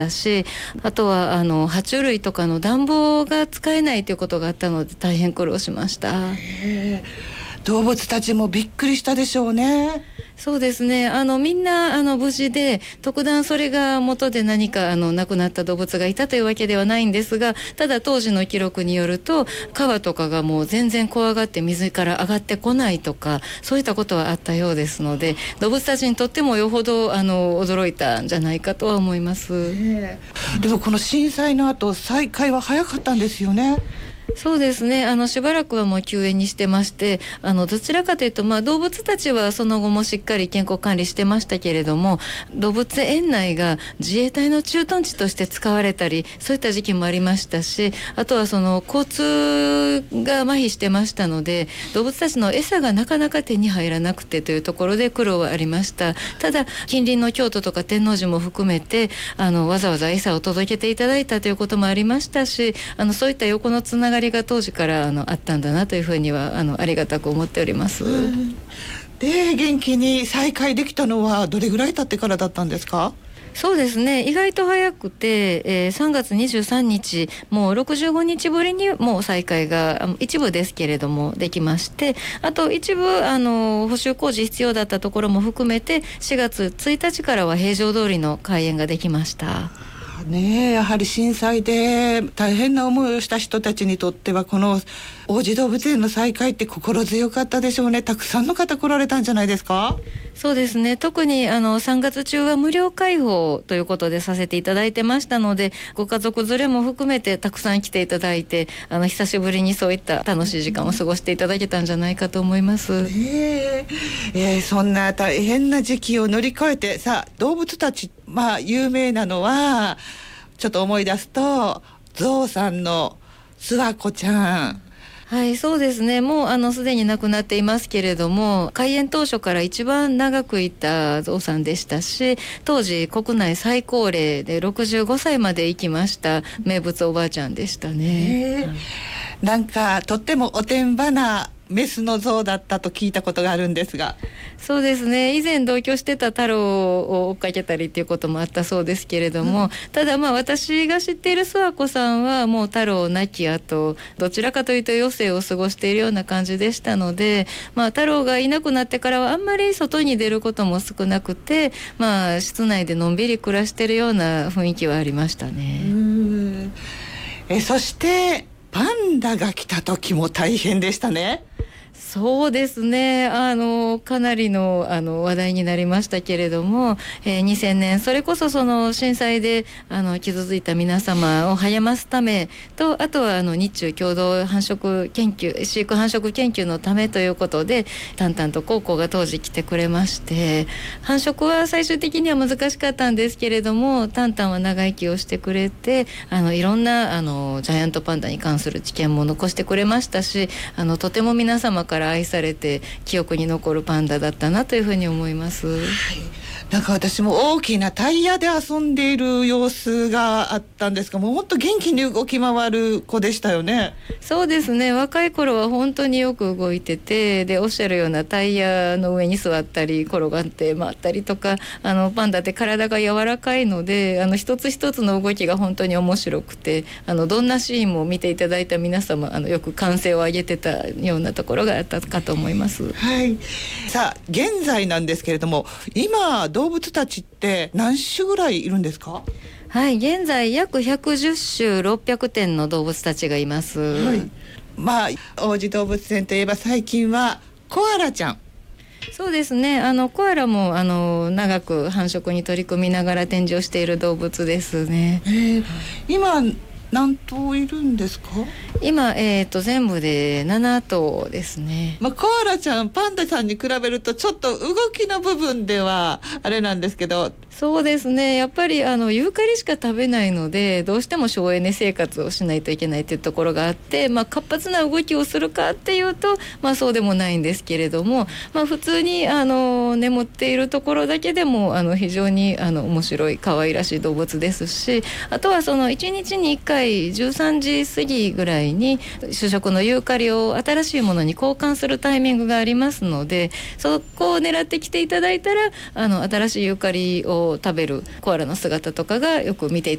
だし、あとは爬虫類とかの暖房が使えないということがあったので大変苦労しました。 動物たちもびっくりしたでしょうね。 そうですね、みんな無事で、特段それが元で何か亡くなった動物がいたというわけではないんですが、ただ当時の記録によると川とかがもう全然怖がって水から上がってこないとか、そういったことはあったようですので、動物たちにとってもよほど驚いたんじゃないかとは思います。 でもこの震災の後再開は早かったんですよね。 そうですね、しばらくはもう休園にしてまして、どちらかというと、動物たちはその後もしっかり健康管理してましたけれども、動物園内が自衛隊の駐屯地として使われたり、そういった時期もありましたし、あとはその交通が麻痺してましたので、動物たちの餌がなかなか手に入らなくてというところで苦労はありました。ただ近隣の京都とか天王寺も含めてわざわざ餌を届けていただいたということもありましたし、そういった横のつながりが当時からあったんだなというふうにはありがたく思っております。 で、元気に再会できたのはどれぐらい経ってからだったんですか？ そうですね、意外と早くて、3月23日もう65日ぶりにもう再開が一部ですけれどもできまして、あと一部補修工事必要だったところも含めて4月1日からは平常通りの開園ができました。 やはり震災で大変な思いをした人たちにとってはこの王子動物園の再開って心強かったでしょうね。たくさんの方来られたんじゃないですか？ そうですね、特に3月中は無料開放ということでさせていただいてましたので、ご家族連れも含めてたくさん来ていただいて、久しぶりにそういった楽しい時間を過ごしていただけたんじゃないかと思います。 そんな大変な時期を乗り越えて、さあ動物たち、有名なのはちょっと思い出すとゾウさんの諏訪子ちゃん。 はい、そうですね、もうすでに亡くなっていますけれども、開園当初から一番長くいたゾウさんでしたし、当時国内最高齢で65歳まで生きました名物おばあちゃんでしたね。 なんかとってもおてんばなメスのゾウだったと聞いたことがあるんですが。 そうですね、以前同居してた太郎を追っかけたりっていうこともあったそうですけれども、ただ私が知っている諏訪子さんはもう太郎亡き後どちらかというと余生を過ごしているような感じでしたので、太郎がいなくなってからはあんまり外に出ることも少なくて、室内でのんびり暮らしているような雰囲気はありましたね。 そしてパンダが来た時も大変でしたね。 そうですね、かなりの話題になりましたけれども、2000年それこそその震災で傷ついた皆様を励ますためと、あとは日中共同繁殖研究飼育繁殖研究のためということでタンタンとコウコが当時来てくれまして、繁殖は最終的には難しかったんですけれども、タンタンは長生きをしてくれていろんなジャイアントパンダに関する知見も残してくれましたし、とても皆様から愛されて記憶に残るパンダだったなというふうに思います。 なんか私も大きなタイヤで遊んでいる様子があったんですが、もう本当元気に動き回る子でしたよね。 そうですね、若い頃は本当によく動いてて、でおっしゃるようなタイヤの上に座ったり転がって回ったりとか、パンダって体が柔らかいので一つ一つの動きが本当に面白くて、どんなシーンも見ていただいた皆様よく歓声を上げてたようなところがあったかと思います。 はい、さあ現在なんですけれども、今動物たちって何種ぐらいいるんですか？ はい、現在約110種600点の動物たちがいます。 王子動物園といえば最近はコアラちゃん。 そうですね、コアラも長く繁殖に取り組みながら展示をしている動物ですね。 今何頭いるんですか？ 今、全部で7頭ですね。 コアラちゃんパンダさんに比べるとちょっと動きの部分ではあれなんですけど。 そうですね、やっぱりユーカリしか食べないので、どうしても省エネ生活をしないといけないというところがあって、活発な動きをするかっていうと、そうでもないんですけれども、普通に眠っているところだけでも非常に面白い可愛らしい動物ですし、あとはその1日に1回13時過ぎぐらいに主食のユーカリを新しいものに交換するタイミングがありますので、そこを狙ってきていただいたら新しいユーカリをを食べるコアラの姿とかがよく見て